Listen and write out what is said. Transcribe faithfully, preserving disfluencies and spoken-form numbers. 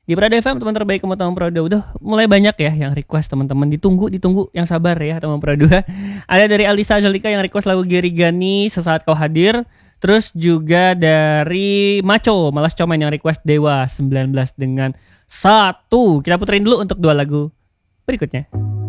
Di Prado F M teman terbaik kamu teman Prado. Udah mulai banyak ya yang request teman-teman. Ditunggu, ditunggu yang sabar ya teman Prado. Ada dari Alisa Azalika yang request lagu Gary Gani Sesaat Kau Hadir. Terus juga dari Maco Malas Comen yang request Dewa sembilan belas dengan satu. Kita puterin dulu untuk dua lagu berikutnya.